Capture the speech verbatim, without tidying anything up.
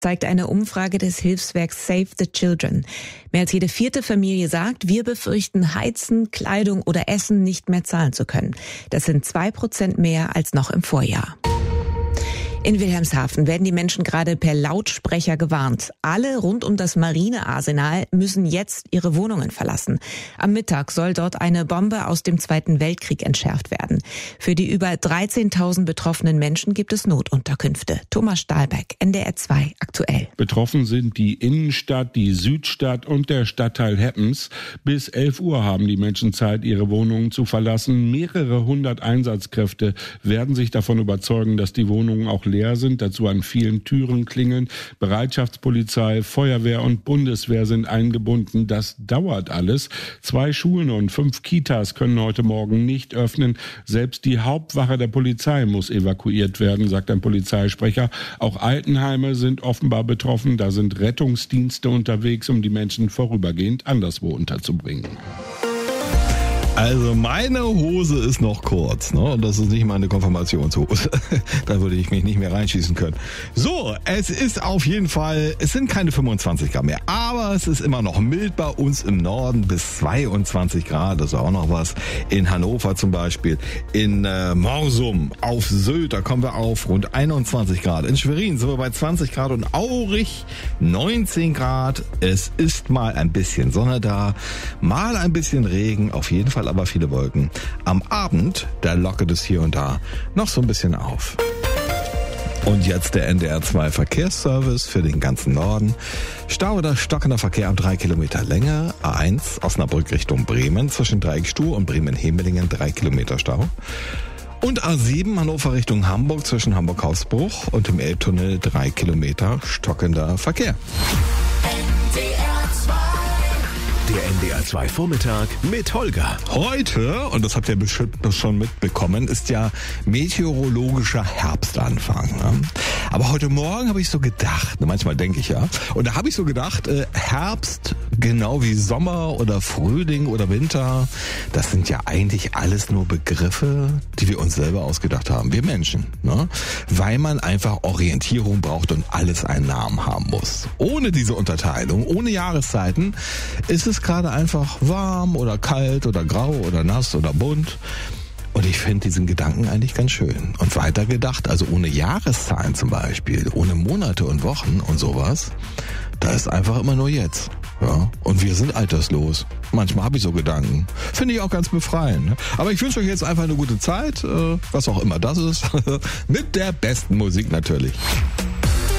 zeigt eine Umfrage des Hilfswerks Save the Children. Mehr als jede vierte Familie sagt, wir befürchten, Heizen, Kleidung oder Essen nicht mehr zahlen zu können. Das sind zwei Prozent mehr als noch im Vorjahr. In Wilhelmshaven werden die Menschen gerade per Lautsprecher gewarnt. Alle rund um das Marinearsenal müssen jetzt ihre Wohnungen verlassen. Am Mittag soll dort eine Bombe aus dem Zweiten Weltkrieg entschärft werden. Für die über dreizehntausend betroffenen Menschen gibt es Notunterkünfte. Thomas Stahlbeck, N D R zwei aktuell. Betroffen sind die Innenstadt, die Südstadt und der Stadtteil Heppens. Bis elf Uhr haben die Menschen Zeit, ihre Wohnungen zu verlassen. Mehrere hundert Einsatzkräfte werden sich davon überzeugen, dass die Wohnungen auch leer sind, dazu an vielen Türen klingeln. Bereitschaftspolizei, Feuerwehr und Bundeswehr sind eingebunden. Das dauert alles. Zwei Schulen und fünf Kitas können heute Morgen nicht öffnen. Selbst die Hauptwache der Polizei muss evakuiert werden, sagt ein Polizeisprecher. Auch Altenheime sind offenbar betroffen. Da sind Rettungsdienste unterwegs, um die Menschen vorübergehend anderswo unterzubringen. Also meine Hose ist noch kurz, ne? Und das ist nicht meine Konfirmationshose. Da würde ich mich nicht mehr reinschießen können. So, es ist auf jeden Fall, es sind keine fünfundzwanzig Grad mehr, aber es ist immer noch mild bei uns im Norden bis zweiundzwanzig Grad, das ist auch noch was. In Hannover zum Beispiel, in äh, Morsum, auf Sylt, da kommen wir auf rund einundzwanzig Grad. In Schwerin sind wir bei zwanzig Grad und Aurich neunzehn Grad. Es ist mal ein bisschen Sonne da, mal ein bisschen Regen, auf jeden Fall aber viele Wolken. Am Abend, da lockert es hier und da noch so ein bisschen auf. Und jetzt der N D R zwei Verkehrsservice für den ganzen Norden. Stau oder stockender Verkehr am drei Kilometer Länge. A eins Osnabrück Richtung Bremen zwischen Dreieckstuhl und Bremen-Hemelingen drei Kilometer Stau. Und A sieben Hannover Richtung Hamburg zwischen Hamburg-Hausbruch und dem Elbtunnel drei Kilometer stockender Verkehr. Der N D R zwei Vormittag mit Holger. Heute, und das habt ihr bestimmt schon mitbekommen, ist ja meteorologischer Herbstanfang. Ne? Aber heute Morgen habe ich so gedacht, manchmal denke ich ja, und da habe ich so gedacht, äh, Herbst, genau wie Sommer oder Frühling oder Winter, das sind ja eigentlich alles nur Begriffe, die wir uns selber ausgedacht haben, wir Menschen. Ne? Weil man einfach Orientierung braucht und alles einen Namen haben muss. Ohne diese Unterteilung, ohne Jahreszeiten, ist es gerade einfach warm oder kalt oder grau oder nass oder bunt. Und ich finde diesen Gedanken eigentlich ganz schön. Und weiter gedacht, also ohne Jahreszahlen zum Beispiel, ohne Monate und Wochen und sowas, da ist einfach immer nur jetzt. Ja, und wir sind alterslos. Manchmal habe ich so Gedanken. Finde ich auch ganz befreiend. Ne? Aber ich wünsche euch jetzt einfach eine gute Zeit, äh, was auch immer das ist. Mit der besten Musik natürlich.